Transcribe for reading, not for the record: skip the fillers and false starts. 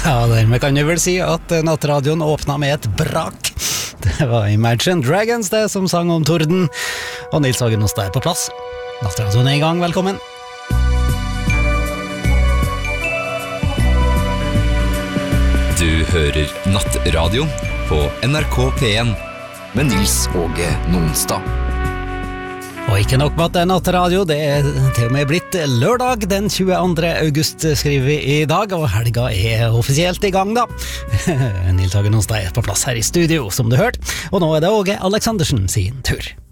Ja, dermed kan jeg vel si at nattradioen åpna med et brak. Det var Imagine Dragons det som sang om torden, og Nils Hagen hos deg på plass. Nattradioen er i gang, velkommen. Du hører Nattradio på NRK P1 med Nils Åge Nonstad. Og ikke nok med at det er nattradio, det er til og med blitt lørdag den 22. august, skriver vi i dag, og helga er offisielt i gang da. Nils Hagen hos deg på plass her i studio, som du hørte, og nå er det Åge Aleksandersen sin tur.